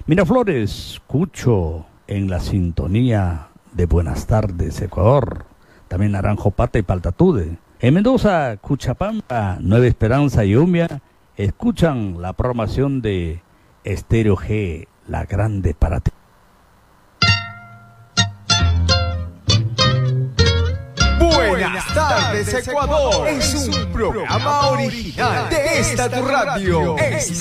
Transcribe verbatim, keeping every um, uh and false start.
Miraflores, escucho en la sintonía de Buenas tardes, Ecuador. También Naranjo Pata y Paltatude. En Mendoza, Cuchapampa, Nueva Esperanza y Umia escuchan la programación de Estéreo G, la grande para ti. Buenas tardes, Ecuador. Es un programa original de esta tu radio.